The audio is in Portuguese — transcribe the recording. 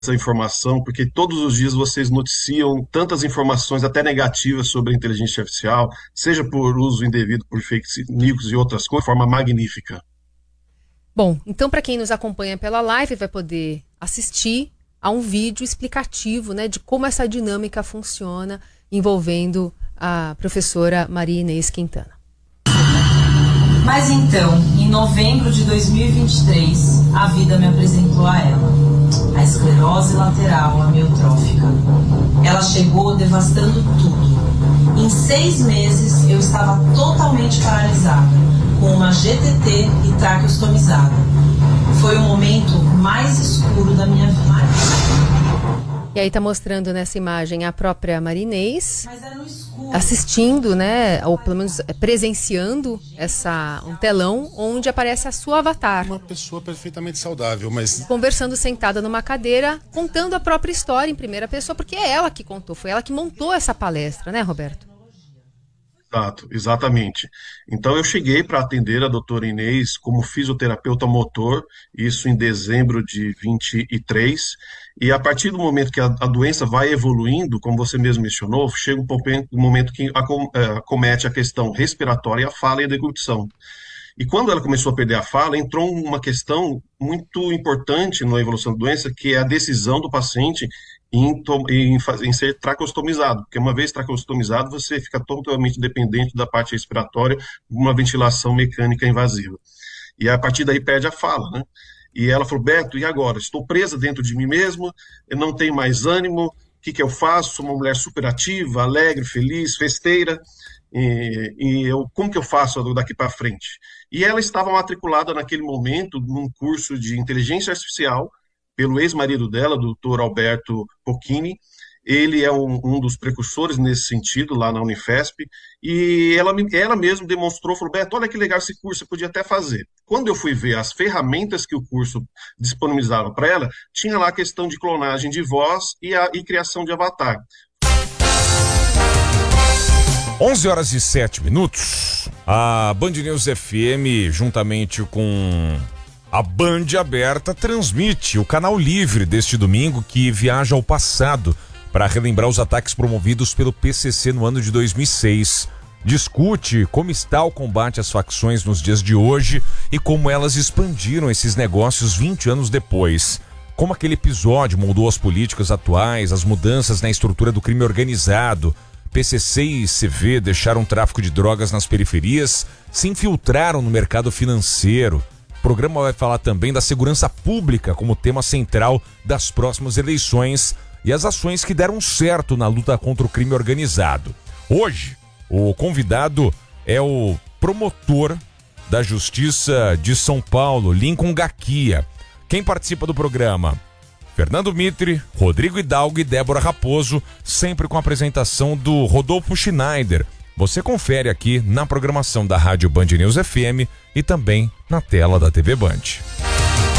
essa informação, porque todos os dias vocês noticiam tantas informações, até negativas, sobre a inteligência artificial, seja por uso indevido, por fake news e outras coisas, de forma magnífica. Bom, então para quem nos acompanha pela live vai poder assistir a um vídeo explicativo, né, de como essa dinâmica funciona envolvendo a professora Maria Inês Quintana. Mas então, em novembro de 2023, a vida me apresentou a ela, a esclerose lateral amiotrófica. Ela chegou devastando tudo. Em 6 meses, eu estava totalmente paralisada, com uma GTT e traqueostomizada. Foi o momento mais escuro da minha vida. E aí tá mostrando nessa imagem a própria Maria Inês assistindo, né, ou pelo menos presenciando um telão onde aparece a sua avatar. Uma pessoa perfeitamente saudável, mas... conversando sentada numa cadeira, contando a própria história em primeira pessoa, porque é ela que contou, foi ela que montou essa palestra, né, Roberto? Exato, exatamente. Então eu cheguei para atender a doutora Inês como fisioterapeuta motor, isso em dezembro de 23, e a partir do momento que a doença vai evoluindo, como você mesmo mencionou, chega um momento que acomete a questão respiratória, a fala e a deglutição. E quando ela começou a perder a fala, entrou uma questão muito importante na evolução da doença, que é a decisão do paciente em ser traqueostomizado, porque uma vez traqueostomizado, você fica totalmente dependente da parte respiratória, uma ventilação mecânica invasiva. E a partir daí perde a fala, né? E ela falou: Beto, e agora? Estou presa dentro de mim mesma, eu não tenho mais ânimo, o que eu faço? Sou uma mulher superativa, alegre, feliz, festeira, como que eu faço daqui para frente? E ela estava matriculada naquele momento num curso de inteligência artificial pelo ex-marido dela, doutor Alberto Pocchini. Ele é um dos precursores nesse sentido lá na Unifesp, e ela mesma demonstrou, falou: Beto, olha que legal esse curso, você podia até fazer. Quando eu fui ver as ferramentas que o curso disponibilizava para ela, tinha lá a questão de clonagem de voz e criação de avatar. 11h07. A Band News FM, juntamente com a Band Aberta, transmite o canal livre deste domingo, que viaja ao passado para relembrar os ataques promovidos pelo PCC no ano de 2006. Discute como está o combate às facções nos dias de hoje e como elas expandiram esses negócios 20 anos depois. Como aquele episódio moldou as políticas atuais, as mudanças na estrutura do crime organizado. PCC e CV deixaram o tráfico de drogas nas periferias, se infiltraram no mercado financeiro. O programa vai falar também da segurança pública como tema central das próximas eleições e as ações que deram certo na luta contra o crime organizado. Hoje, o convidado é o promotor da Justiça de São Paulo, Lincoln Gaquia. Quem participa do programa? Fernando Mitre, Rodrigo Hidalgo e Débora Raposo, sempre com a apresentação do Rodolfo Schneider. Você confere aqui na programação da Rádio Band News FM e também na tela da TV Band.